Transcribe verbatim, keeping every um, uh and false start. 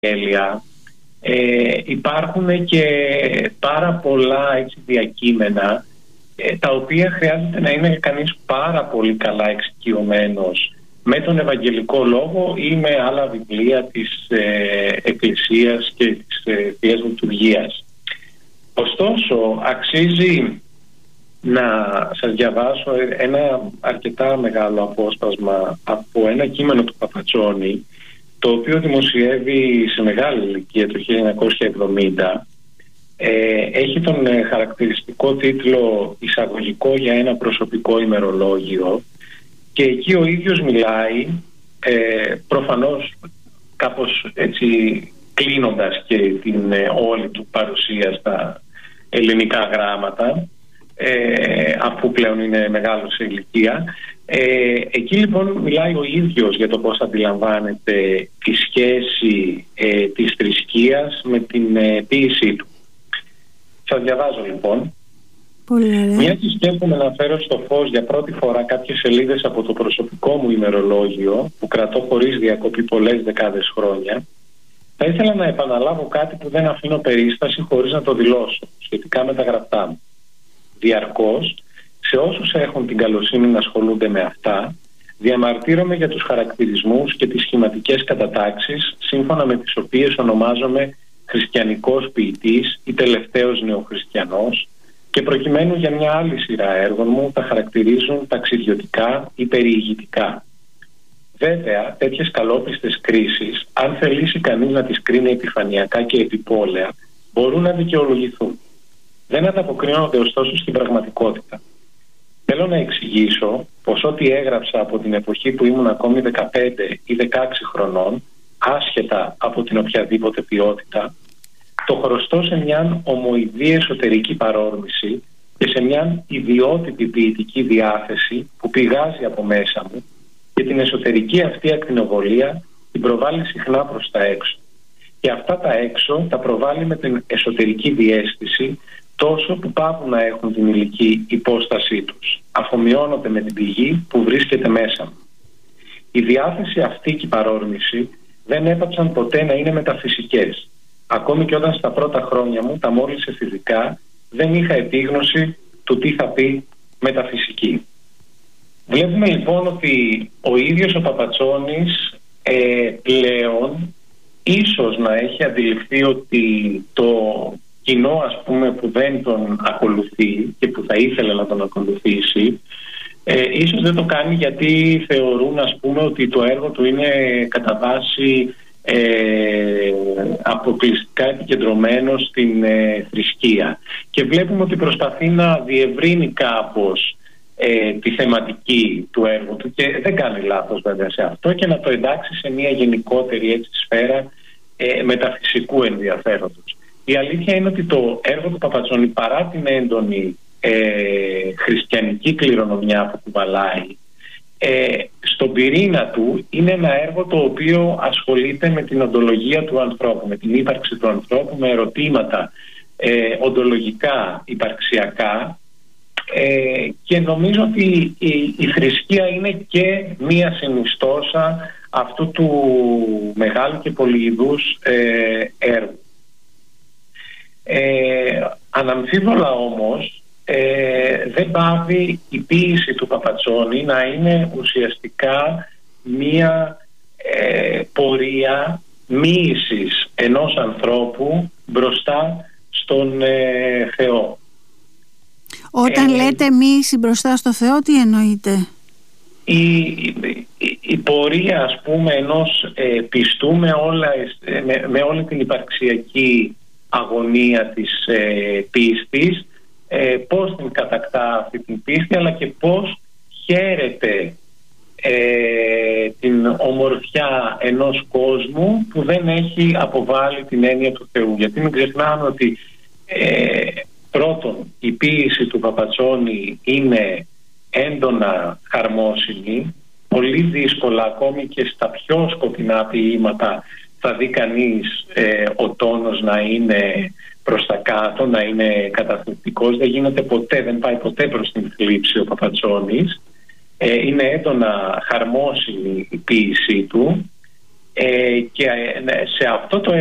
Ευαγγέλια ε, υπάρχουν και πάρα πολλά έτσι, διακείμενα ε, τα οποία χρειάζεται να είναι κανείς πάρα πολύ καλά εξοικειωμένος με τον Ευαγγελικό Λόγο ή με άλλα βιβλία της ε, Εκκλησίας και της ε, Θείας Λειτουργίας. Ωστόσο, αξίζει να σας διαβάσω ένα αρκετά μεγάλο απόσπασμα από ένα κείμενο του Παπατσόνη, το οποίο δημοσιεύει σε μεγάλη ηλικία το χίλια εννιακόσια εβδομήντα. Ε, έχει τον ε, χαρακτηριστικό τίτλο «Εισαγωγικό για ένα προσωπικό ημερολόγιο» και εκεί ο ίδιος μιλάει ε, προφανώς κάπως έτσι κλείνοντας και την ε, όλη του παρουσία στα ελληνικά γράμματα, ε, αφού πλέον είναι μεγάλο σε ηλικία. Ε, εκεί λοιπόν μιλάει ο ίδιος για το πώς αντιλαμβάνεται τη σχέση ε, της θρησκείας με την ε, ποίησή του. Σας διαβάζω λοιπόν. Μια και σκέφτομαι να φέρω στο φως για πρώτη φορά κάποιες σελίδες από το προσωπικό μου ημερολόγιο που κρατώ χωρίς διακοπή πολλές δεκάδες χρόνια, θα ήθελα να επαναλάβω κάτι που δεν αφήνω περίσταση χωρίς να το δηλώσω σχετικά με τα γραπτά μου. Διαρκώς, σε όσους έχουν την καλοσύνη να ασχολούνται με αυτά, διαμαρτύρομαι για τους χαρακτηρισμούς και τις σχηματικές κατατάξεις σύμφωνα με τις οποίες ονομάζομαι χριστιανικός ποιητής ή τελευταίος νεοχριστιανός, και προκειμένου για μια άλλη σειρά έργων μου τα χαρακτηρίζουν ταξιδιωτικά ή περιηγητικά. Βέβαια, τέτοιες καλόπιστες κρίσεις, αν θελήσει κανείς να τις κρίνει επιφανειακά και επιπόλαια, μπορούν να δικαιολογηθούν. Δεν ανταποκρίνονται ωστόσο στην πραγματικότητα. Θέλω να εξηγήσω πως ό,τι έγραψα από την εποχή που ήμουν ακόμη δεκαπέντε ή δεκαέξι χρονών, άσχετα από την οποιαδήποτε ποιότητα, το χρωστώ σε μια ομοειδή εσωτερική παρόρμηση και σε μια ιδιότυπη ποιητική διάθεση που πηγάζει από μέσα μου, και την εσωτερική αυτή ακτινοβολία την προβάλλει συχνά προς τα έξω. Και αυτά τα έξω τα προβάλλει με την εσωτερική διαίσθηση, τόσο που πάβουν να έχουν την υλική υπόστασή τους, αφομοιώνονται με την πηγή που βρίσκεται μέσα μου. Η διάθεση αυτή και η παρόρμηση δεν έπαψαν ποτέ να είναι μεταφυσικές, ακόμη και όταν στα πρώτα χρόνια μου τα μόλισε φυσικά, δεν είχα επίγνωση του τι θα πει μεταφυσική. Βλέπουμε λοιπόν ότι ο ίδιος ο Παπατσόνης ε, πλέον ίσως να έχει αντιληφθεί ότι το κοινό, ας πούμε, που δεν τον ακολουθεί και που θα ήθελε να τον ακολουθήσει, ε, ίσως δεν το κάνει γιατί θεωρούν, ας πούμε, ότι το έργο του είναι κατά βάση ε, αποκλειστικά επικεντρωμένο στην ε, θρησκεία, και βλέπουμε ότι προσπαθεί να διευρύνει κάπως ε, τη θεματική του έργου του, και δεν κάνει λάθος βέβαια σε αυτό, και να το εντάξει σε μια γενικότερη έτσι σφαίρα ε, μεταφυσικού ενδιαφέροντος. Η αλήθεια είναι ότι το έργο του Παπατσόνη, παρά την έντονη ε, χριστιανική κληρονομιά που κουβαλάει, ε, στον πυρήνα του είναι ένα έργο το οποίο ασχολείται με την οντολογία του ανθρώπου, με την ύπαρξη του ανθρώπου, με ερωτήματα ε, οντολογικά, υπαρξιακά, ε, και νομίζω ότι η, η θρησκεία είναι και μία συνιστόσα αυτού του μεγάλου και πολυειδούς ε, έργου. Ε, αναμφίβολα όμως ε, δεν πάβει η ποίηση του Παπατσόνη να είναι ουσιαστικά μία ε, πορεία μοίησης ενός ανθρώπου μπροστά στον ε, Θεό. Όταν ε, λέτε μοίηση μπροστά στο Θεό, τι εννοείτε? Η, η, η, η πορεία, ας πούμε, ενός ε, πιστού με, όλα, με, με όλη την υπαρξιακή αγωνία της ε, πίστης, ε, πώς την κατακτά αυτή την πίστη, αλλά και πώς χαίρεται ε, την ομορφιά ενός κόσμου που δεν έχει αποβάλει την έννοια του Θεού. Γιατί μην ξεχνάμε ότι ε, πρώτον η ποίηση του Παπατσόνη είναι έντονα χαρμόσυνη, πολύ δύσκολα ακόμη και στα πιο σκοτεινά ποίηματα θα δει κανείς ε, ο τόνος να είναι προς τα κάτω, να είναι καταθλιπτικός. Δεν γίνεται ποτέ, δεν πάει ποτέ προς την θλίψη ο Παπατσόνης. Ε, είναι έντονα χαρμόσυνη η ποίησή του. Ε, και σε αυτό το